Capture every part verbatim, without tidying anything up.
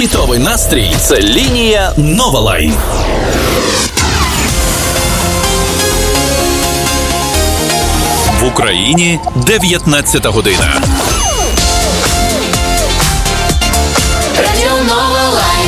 Хітовий настрій – це лінія Новалайн. В Україні дев'ятнадцята година. Радіо Новалайн.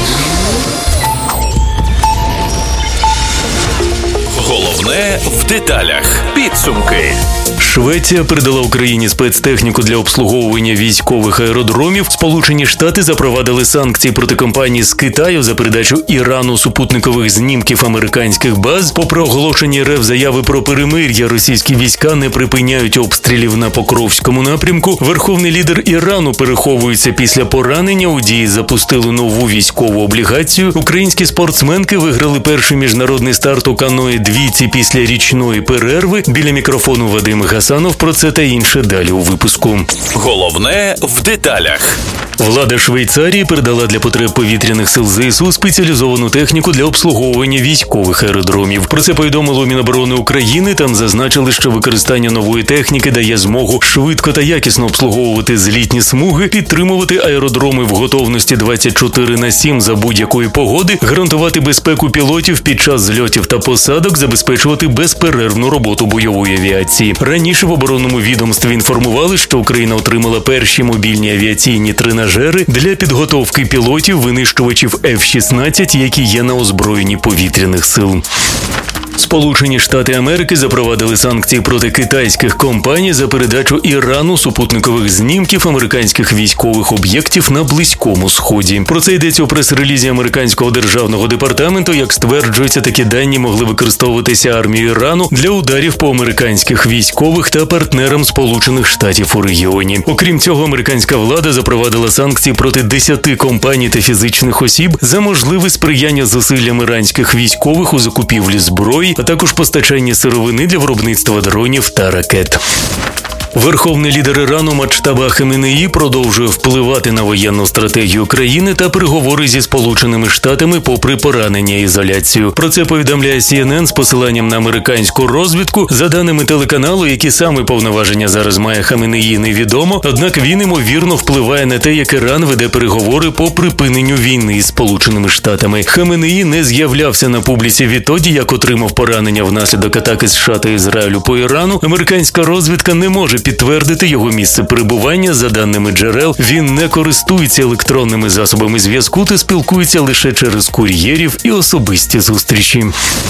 Головне в деталях. Підсумки. Швеція передала Україні спецтехніку для обслуговування військових аеродромів. Сполучені Штати запровадили санкції проти компаній з Китаю за передачу Ірану супутникових знімків американських баз. Попри оголошені РФ заяви про перемир'я, російські війська не припиняють обстрілів на Покровському напрямку. Верховний лідер Ірану переховується після поранення. У дії запустили нову військову облігацію. Українські спортсменки виграли перший міжнародний старт у каное-двійці після річної перерви. Біля мікрофону Вадим Гасанов. Про це та інше далі у випуску. Головне в деталях. Влада Швейцарії передала для потреб повітряних сил ЗСУ спеціалізовану техніку для обслуговування військових аеродромів. Про це повідомило Міноборони України. Там зазначили, що використання нової техніки дає змогу швидко та якісно обслуговувати злітні смуги, підтримувати аеродроми в готовності двадцять чотири на сім за будь-якої погоди, гарантувати безпеку пілотів під час зльотів та посадок, забезпечувати безперервну роботу бойової авіації. Раніше в оборонному відомстві інформували, що Україна отримала перші мобільні авіаційні тренажери для підготовки пілотів-винищувачів еф шістнадцять, які є на озброєнні повітряних сил. Сполучені Штати Америки запровадили санкції проти китайських компаній за передачу Ірану супутникових знімків американських військових об'єктів на Близькому Сході. Про це йдеться у прес-релізі американського державного департаменту. Як стверджується, такі дані могли використовуватися армією Ірану для ударів по американських військових та партнерам Сполучених Штатів у регіоні. Окрім цього, американська влада запровадила санкції проти десяти компаній та фізичних осіб за можливе сприяння зусиллям іранських військових у закупівлі зброї, а також постачання сировини для виробництва дронів та ракет. Верховний лідер Ірану Моджтаба Хамінеї продовжує впливати на воєнну стратегію країни та переговори зі Сполученими Штатами попри поранення і ізоляцію. Про це повідомляє Сі Ен Ен з посиланням на американську розвідку. За даними телеканалу, які саме повноваження зараз має Хамінеї, невідомо, однак він, ймовірно, впливає на те, як Іран веде переговори по припиненню війни з Сполученими Штатами. Хамінеї не з'являвся на публіці відтоді, як отримав поранення внаслідок атаки США та Ізраїлю по Ірану. Американська розвідка не може підтвердити його місце перебування. За даними джерел, він не користується електронними засобами зв'язку та спілкується лише через кур'єрів і особисті зустрічі.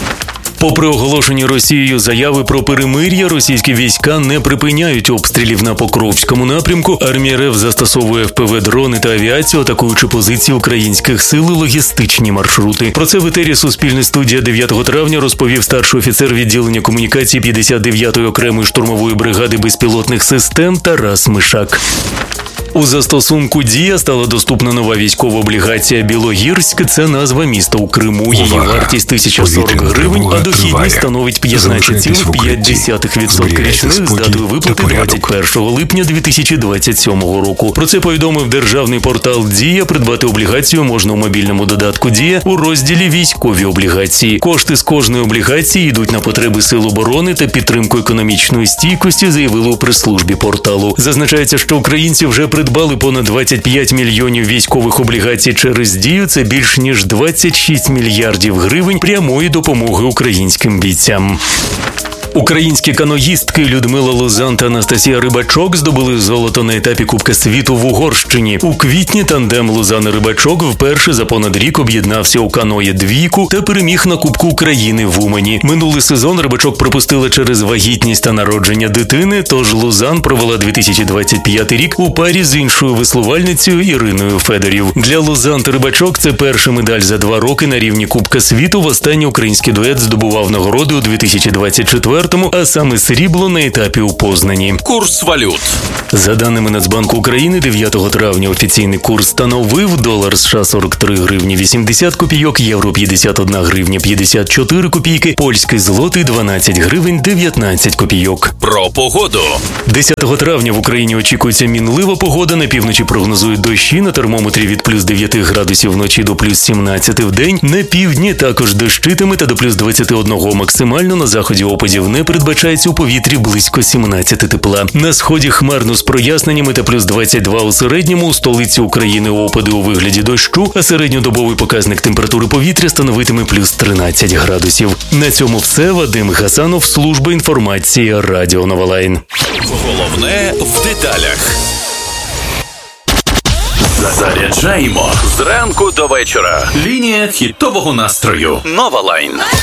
Попри оголошені Росією заяви про перемир'я, російські війська не припиняють обстрілів на Покровському напрямку. Армія РФ застосовує еф пе ве-дрони та авіацію, атакуючи позиції українських сил і логістичні маршрути. Про це в етері Суспільне студія дев'ятого травня розповів старший офіцер відділення комунікації п'ятдесят дев'ятої окремої штурмової бригади безпілотних систем Тарас Мишак. У застосунку «Дія» стала доступна нова військова облігація «Білогірськ». Це назва міста у Криму. Її вартість тисяча сорок гривень, а дохідність становить п'ятнадцять цілих п'ять десятих відсотка річних з датою виплати двадцять першого липня дві тисячі двадцять сьомого року. Про це повідомив державний портал «Дія». Придбати облігацію можна у мобільному додатку «Дія» у розділі «Військові облігації». Кошти з кожної облігації йдуть на потреби сил оборони та підтримку економічної стійкості, заявили у прес-службі порталу. Зазначається, що українці вже придбали понад двадцять п'ять мільйонів військових облігацій через «Дію». Це більш ніж двадцять шість мільярдів гривень прямої допомоги українським бійцям. Українські каноїстки Людмила Лузан та Анастасія Рибачок здобули золото на етапі Кубка світу в Угорщині. У квітні тандем Лузан і Рибачок вперше за понад рік об'єднався у каное-двійку та переміг на Кубку України в Умані. Минулий сезон Рибачок пропустила через вагітність та народження дитини, тож Лузан провела дві тисячі двадцять п'ятий рік у парі з іншою веслувальницею Іриною Федорів. Для Лузан та Рибачок це перша медаль за два роки на рівні Кубка світу. Востаннє український дует здобував нагороди у дві тисячі двадцять четвертому, а саме срібло на етапі у Познані. Курс валют. За даними Нацбанку України, дев'ятого травня офіційний курс становив: долар США сорок три гривні вісімдесят копійок, євро п'ятдесят одна гривня п'ятдесят чотири копійки, польський злотий дванадцять гривень дев'ятнадцять копійок. Про погоду. десятого травня в Україні очікується мінлива погода. На півночі прогнозують дощі, на термометрі від плюс дев'ять градусів вночі до плюс сімнадцять в день. На півдні також дощитиме та до плюс двадцять один максимально, на заході опадів не передбачається у повітрі близько сімнадцять тепла. На сході хмарно з проясненнями та плюс двадцять два у середньому, у столиці України опади у вигляді дощу, а середньодобовий показник температури повітря становитиме плюс тринадцять градусів. На цьому все. Вадим Гасанов, служба інформації Радіо Новолайн. Головне в деталях. Заряджаємо зранку до вечора. Лінія хітового настрою. Новолайн.